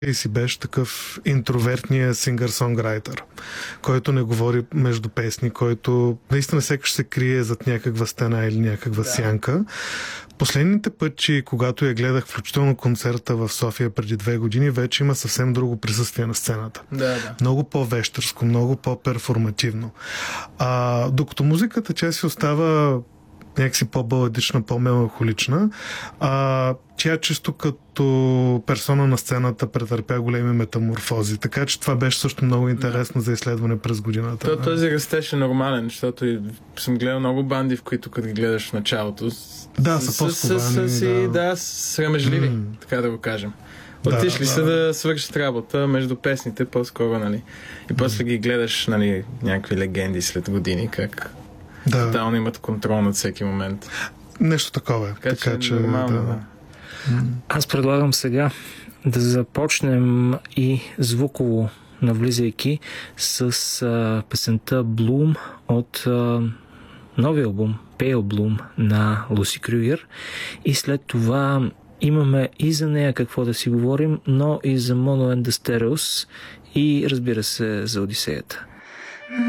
и си беше такъв интровертния сингър-сонграйтер, който не говори между песни, който наистина сякаш се крие зад някаква стена или някаква сянка. Последните пъти, когато я гледах, включително концерта в София преди 2 години, вече има съвсем друго присъствие на сцената. Много по-вещърско, много по-перформативно. Докато музиката тя си остава някакси по-баладична, по-меланхолична. Тя чисто като персона на сцената претърпя големи метаморфози. Така че това беше също много интересно за изследване през годината. Този растеж е нормален, защото съм гледал много банди, в които като ги гледаш в началото са по-сковани. срамежливи, така да го кажем. Отишли са да свършат работа между песните по-скоро, нали? И после ги гледаш, нали, някакви легенди след години, как тотално имат контрол над всеки момент. Нещо такова е. Така че нормално, Аз предлагам сега да започнем и звуково навлизайки с песента Bloom от новия албум Pale Bloom на Луси Крюгер, и след това имаме и за нея какво да си говорим, но и за Mono and the Stereos и разбира се за Одисеята.